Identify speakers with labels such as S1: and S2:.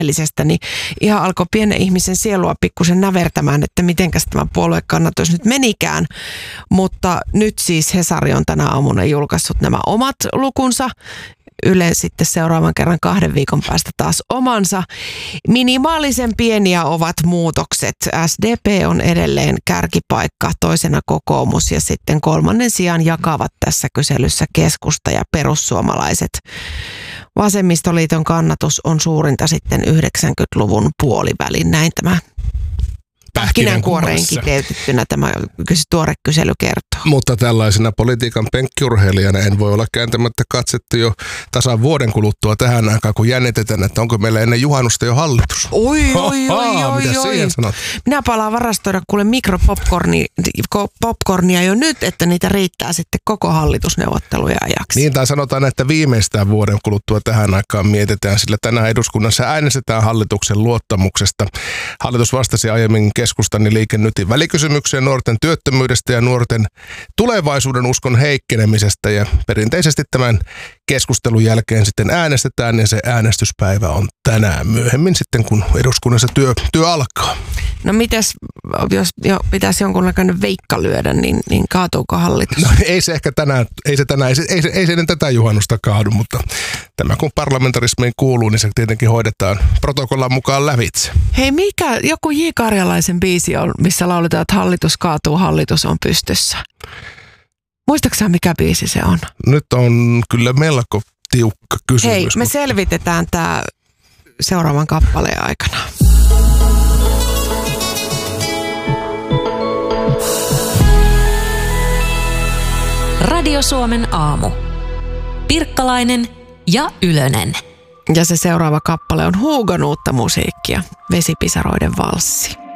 S1: edellisestä, niin ihan alkoi pienen ihmisen sielua pikkusen nävertämään, että mitenkäs tämä puoluekannatus nyt menikään. Mutta nyt siis Hesari on tänä aamuna julkaissut nämä omat lukunsa. Yle sitten seuraavan kerran 2 viikon päästä taas omansa. Minimaalisen pieniä ovat muutokset. SDP on edelleen kärkipaikka, toisena kokoomus ja sitten 3. sijaan jakavat tässä kyselyssä keskusta ja perussuomalaiset. Vasemmistoliiton kannatus on suurinta sitten 90-luvun puolivälin. Näin tämä pähkinänkuoreen kiteytettynä tämä tuore kysely kertoo.
S2: Mutta tällaisena politiikan penkkiurheilijana en voi olla kääntämättä katsetta jo tasan vuoden kuluttua tähän aikaan, kun jännitetään, että onko meillä ennen juhannusta jo hallitus.
S1: Oi.
S2: Mitä siihen sanot?
S1: Minä palaan varastoida kuule mikropopcornia jo nyt, että niitä riittää sitten koko hallitusneuvotteluja ajaksi.
S2: Niin, tai sanotaan, että viimeistään vuoden kuluttua tähän aikaan mietitään, sillä tänään eduskunnassa äänestetään hallituksen luottamuksesta. Hallitus vastasi aiemmin Keskustan ja Liike Nytin välikysymykseen nuorten työttömyydestä ja nuorten tulevaisuuden uskon heikkenemisestä. Ja perinteisesti tämän keskustelun jälkeen sitten äänestetään ja se äänestyspäivä on tänään myöhemmin sitten, kun eduskunnassa työ alkaa.
S1: No mites, jos pitäisi jonkunnäköinen veikka lyödä, niin kaatuuko hallitus?
S2: No ei se ehkä tänään, ei se ennen tätä juhannusta kaadu, mutta tämä kun parlamentarismiin kuuluu, niin se tietenkin hoidetaan protokollan mukaan lävitse.
S1: Hei, mikä joku J. Karjalaisen biisi on, missä lauletaan, että hallitus kaatuu, hallitus on pystyssä? Muistaaksä mikä biisi se on?
S2: Nyt on kyllä melko tiukka kysymys.
S1: Hei, me selvitetään tämä seuraavan kappaleen aikana.
S3: Radio Suomen aamu. Pirkkalainen ja Ylönen.
S1: Ja se seuraava kappale on Hugon uutta musiikkia, Vesipisaroiden valssi.